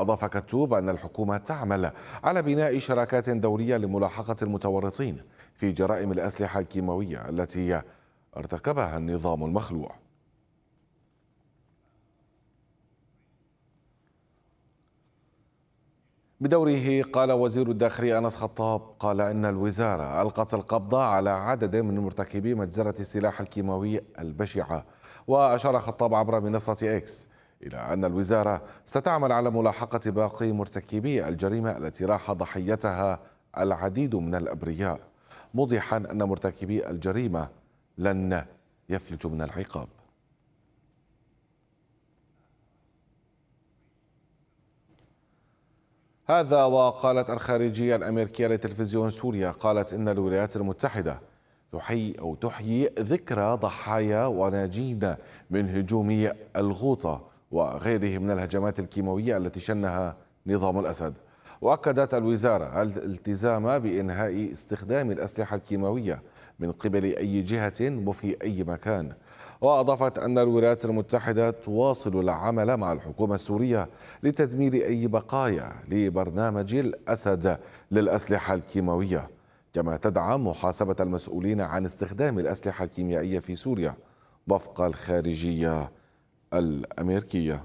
وأضاف كتوب أن الحكومة تعمل على بناء شراكات دولية لملاحقة المتورطين في جرائم الأسلحة الكيماوية التي ارتكبها النظام المخلوع. بدوره قال وزير الداخلية أنس خطاب قال إن الوزارة ألقت القبض على عدد من مرتكبي مجزرة السلاح الكيماوي البشعة. وأشار خطاب عبر منصة إكس إلى أن الوزارة ستعمل على ملاحقة باقي مرتكبي الجريمة التي راح ضحيتها العديد من الأبرياء، موضحا أن مرتكبي الجريمة لن يفلتوا من العقاب. هذا وقالت الخارجية الأمريكية لتلفزيون سوريا قالت إن الولايات المتحدة تحيي ذكرى ضحايا وناجين من هجوم الغوطة وغيره من الهجمات الكيماوية التي شنها نظام الأسد. وأكدت الوزارة الالتزام بإنهاء استخدام الأسلحة الكيماوية من قبل أي جهة وفي أي مكان. وأضافت أن الولايات المتحدة تواصل العمل مع الحكومة السورية لتدمير أي بقايا لبرنامج الأسد للأسلحة الكيماوية، كما تدعم محاسبة المسؤولين عن استخدام الأسلحة الكيميائية في سوريا وفق الخارجية الأمريكية.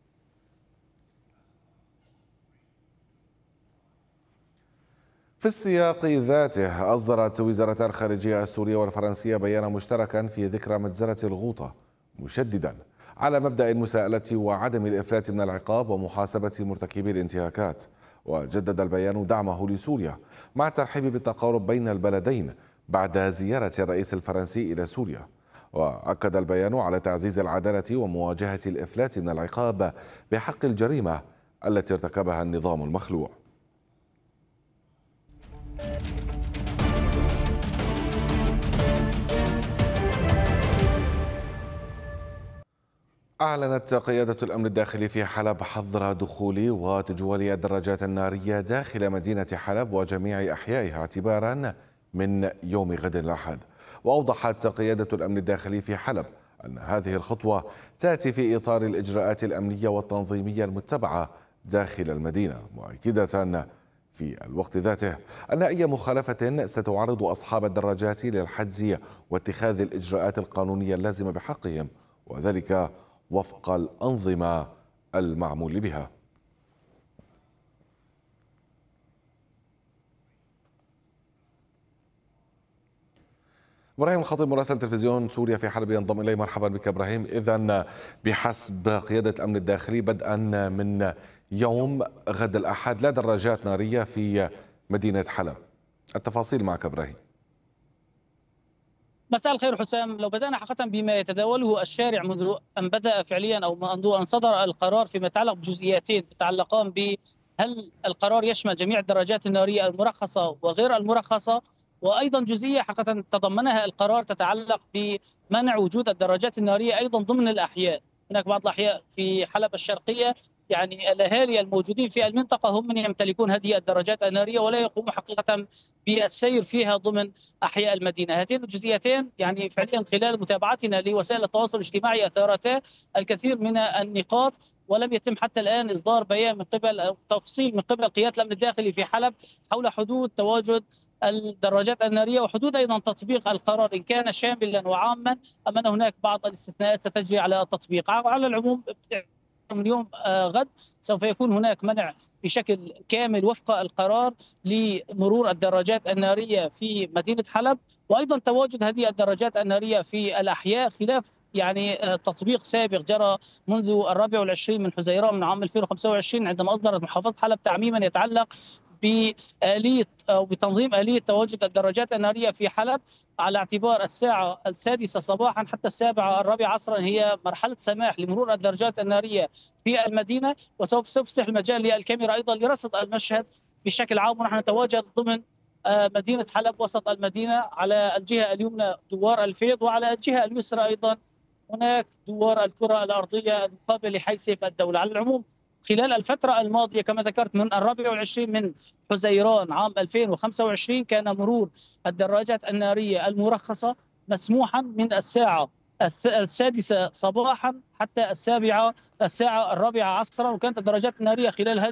في السياق ذاته أصدرت وزارتا الخارجية السورية والفرنسية بيانا مشتركا في ذكرى مجزرة الغوطة، مشددا على مبدأ المساءلة وعدم الإفلات من العقاب ومحاسبة مرتكبي الانتهاكات. وجدد البيان دعمه لسوريا مع الترحيب بالتقارب بين البلدين بعد زيارة الرئيس الفرنسي إلى سوريا. وأكد البيان على تعزيز العدالة ومواجهة الإفلات من العقاب بحق الجريمة التي ارتكبها النظام المخلوع. أعلنت قيادة الأمن الداخلي في حلب حظر دخول وتجوال الدراجات النارية داخل مدينة حلب وجميع أحيائها اعتبارا من يوم غد الأحد. وأوضحت قيادة الأمن الداخلي في حلب أن هذه الخطوة تأتي في إطار الإجراءات الأمنية والتنظيمية المتبعة داخل المدينة، مؤكدة في الوقت ذاته أن أي مخالفة ستعرض أصحاب الدراجات للحجز واتخاذ الإجراءات القانونية اللازمة بحقهم، وذلك وفق الأنظمة المعمول بها. إبراهيم الخطيب مراسل تلفزيون سوريا في حلب ينضم إلي. مرحبا بك إبراهيم. إذن بحسب قيادة الأمن الداخلي بدءا من يوم غد الأحد لا دراجات نارية في مدينة حلب، التفاصيل معك إبراهيم. مساء الخير حسام. لو بدأنا حقيقة بما يتداوله الشارع منذ أن بدأ فعليا أو منذ أن صدر القرار فيما يتعلق بجزئيتين تتعلقان هل القرار يشمل جميع الدراجات النارية المرخصة وغير المرخصة، وأيضا جزئية حقيقة تضمنها القرار تتعلق بمنع وجود الدراجات النارية أيضا ضمن الأحياء. هناك بعض الأحياء في حلب الشرقية يعني الأهالي الموجودين في المنطقة هم من يمتلكون هذه الدراجات النارية ولا يقوموا حقيقة بالسير فيها ضمن أحياء المدينة. هاتين الجزئيتين يعني فعليا خلال متابعتنا لوسائل التواصل الاجتماعي أثارتا الكثير من النقاط، ولم يتم حتى الآن إصدار بيان من قبل أو تفصيل من قبل قيادة الأمن الداخلي في حلب حول حدود تواجد الدراجات النارية وحدود أيضا تطبيق القرار إن كان شاملا وعاما أم أن هناك بعض الاستثناءات ستجري على التطبيق. على العموم من يوم غد سوف يكون هناك منع بشكل كامل وفق القرار لمرور الدراجات النارية في مدينة حلب، وأيضا تواجد هذه الدراجات النارية في الأحياء خلاف يعني تطبيق سابق جرى منذ 24 من حزيران من عام 2025 عندما أصدرت محافظة حلب تعميما يتعلق بآلية أو بتنظيم آلية تواجد الدراجات النارية في حلب على اعتبار الساعة 6 صباحا حتى 7 عصرا هي مرحلة سماح لمرور الدراجات النارية في المدينة، وسوف تفتح المجال للكاميرا أيضا لرصد المشهد بشكل عام. ونحن نتواجد ضمن مدينة حلب وسط المدينة، على الجهة اليمنى دوار الفيض وعلى الجهة اليسرى أيضا هناك دوار الكرة الأرضية المقابل لحي سيف الدولة. على العموم خلال الفترة الماضية كما ذكرت من 24 من حزيران عام 2025 كان مرور الدراجات النارية المرخصة مسموحا من الساعة 6 صباحا حتى الساعة 4 عصرا، وكانت الدراجات النارية خلال